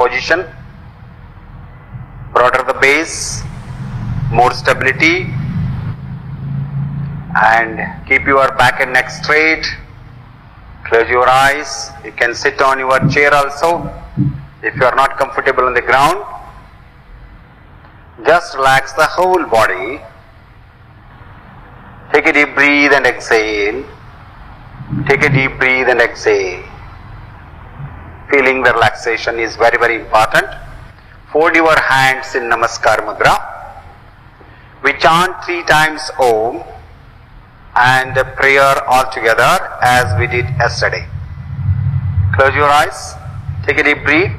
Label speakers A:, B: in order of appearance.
A: position. Broader the base, more stability, and keep your back and neck straight. Close your eyes. You can sit on your chair also if you are not comfortable on the ground. Just relax the whole body. Take a deep breath and exhale. Take a deep breath and exhale. Feeling the relaxation is very, very important. Fold your hands in Namaskar Mudra. We chant 3 times Om and a prayer all together as we did yesterday. Close your eyes. Take a deep breath.